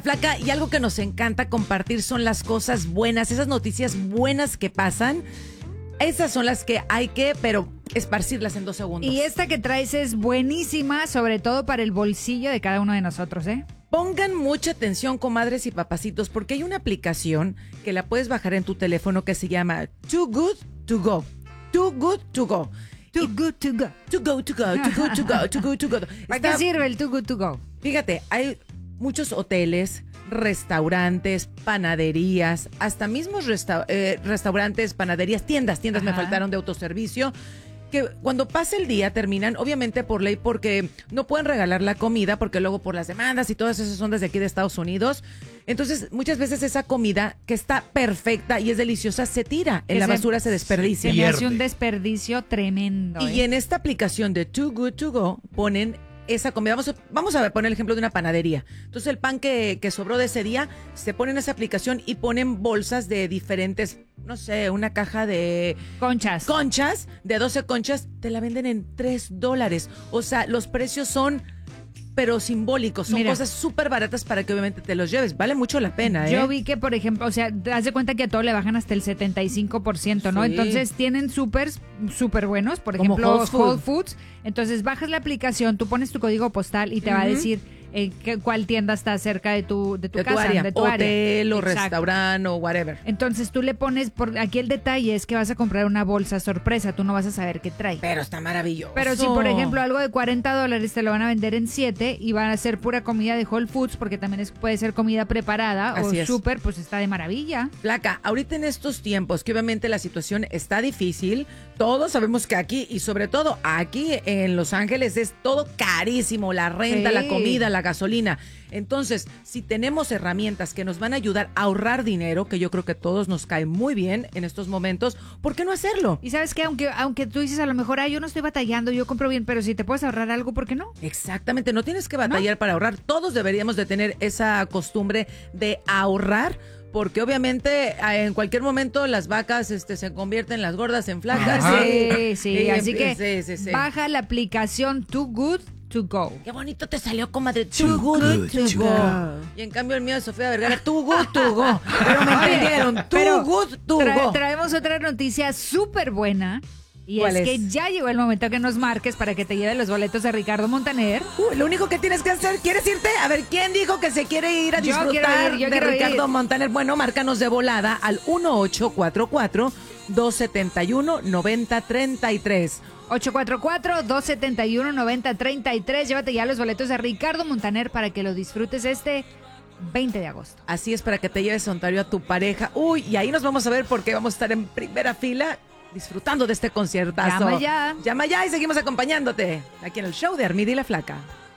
Flaca, y algo que nos encanta compartir son las cosas buenas, esas noticias buenas que pasan. Esas son las que hay que, pero esparcirlas en 2 segundos. Y esta que traes es buenísima, sobre todo para el bolsillo de cada uno de nosotros, ¿eh? Pongan mucha atención, comadres y papacitos, porque hay una aplicación que la puedes bajar en tu teléfono que se llama Too Good To Go. Too Good To Go. Too good to go. To go, to go, to go, to go, to go, to go. ¿Para qué sirve el Too Good To Go? Fíjate, hay muchos hoteles, restaurantes, panaderías, hasta mismos restaurantes, panaderías, tiendas me faltaron de autoservicio, que cuando pasa el día terminan, obviamente por ley, porque no pueden regalar la comida, porque luego por las demandas y todas esas son desde aquí de Estados Unidos. Entonces, muchas veces esa comida que está perfecta y es deliciosa se tira, en la basura se desperdicia. Se me hace un desperdicio tremendo. Y en esta aplicación de Too Good To Go ponen esa comida. Vamos a poner el ejemplo de una panadería. Entonces el pan que sobró de ese día se pone en esa aplicación y ponen bolsas de diferentes, no sé, una caja de conchas, de 12 conchas, te la venden en $3. O sea, los precios son pero simbólicos, son cosas súper baratas para que obviamente te los lleves, vale mucho la pena, ¿eh? Yo vi que, por ejemplo, o sea, haz de cuenta que a todo le bajan hasta el 75%, ¿no? Sí. Entonces tienen súper buenos, por Como ejemplo, Whole Whole Foods. Entonces bajas la aplicación, tú pones tu código postal y te va a decir cuál tienda está cerca de tu casa, área. de tu área. Hotel o Exacto. Restaurante o whatever. Entonces tú le pones, aquí el detalle es que vas a comprar una bolsa sorpresa, tú no vas a saber qué trae. Pero está maravilloso. Pero si, por ejemplo, algo de $40 te lo van a vender en 7 y van a ser pura comida de Whole Foods, porque también puede ser comida preparada o súper, pues está de maravilla. Flaca, ahorita en estos tiempos, que obviamente la situación está difícil, todos sabemos que aquí, y sobre todo aquí en Los Ángeles, es todo carísimo, la renta, la comida, la gasolina. Entonces, si tenemos herramientas que nos van a ayudar a ahorrar dinero, que yo creo que a todos nos cae muy bien en estos momentos, ¿por qué no hacerlo? Y sabes que aunque tú dices a lo mejor, yo no estoy batallando, yo compro bien, pero si te puedes ahorrar algo, ¿por qué no? Exactamente, no tienes que batallar para ahorrar. Todos deberíamos de tener esa costumbre de ahorrar, porque obviamente en cualquier momento las vacas se convierten en las gordas, en flacas. Sí, así que baja la aplicación Too Good To Go. Qué bonito te salió, comadre. Too Good To Go. Y en cambio el mío de Sofía Vergara, Too Good To Go. Pero me entendieron, Too Good To Go. Traemos otra noticia súper buena. Y es que ya llegó el momento que nos marques para que te lleve los boletos de Ricardo Montaner. Lo único que tienes que hacer, ¿quieres irte? A ver, ¿quién dijo que se quiere ir a disfrutar de Ricardo Montaner? Bueno, márcanos de volada al 1844-271-9033. 844-271-9033. Llévate ya los boletos de Ricardo Montaner para que lo disfrutes este 20 de agosto. Así es, para que te lleves a Ontario a tu pareja. Uy, y ahí nos vamos a ver porque vamos a estar en primera fila disfrutando de este conciertazo. Llama ya. Llama ya y seguimos acompañándote aquí en el show de Armida y la Flaca.